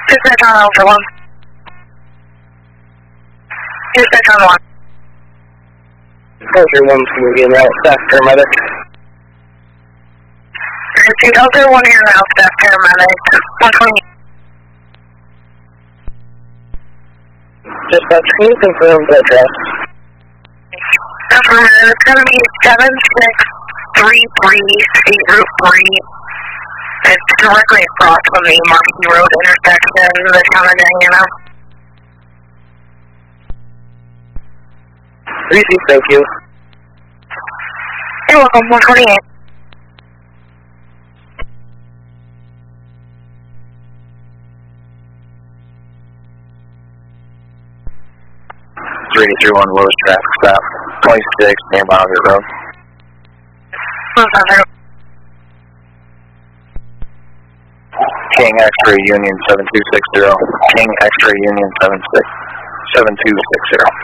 Dispatch on Alpha 1. Dispatch on 1. Delta 1 can be in route, staff paramedic. Delta 1 in route, staff paramedic. 120. Dispatch, can you confirm the address? Affirmative, it's going to be 7633 State Route 3. It's directly across from the Marquis Road intersection, the town of Diana. Receive, thank you. You're welcome, 128. lowest traffic stop, 26 near Boundary Road. King X-Ray Union 7260. King X-Ray Union 7260.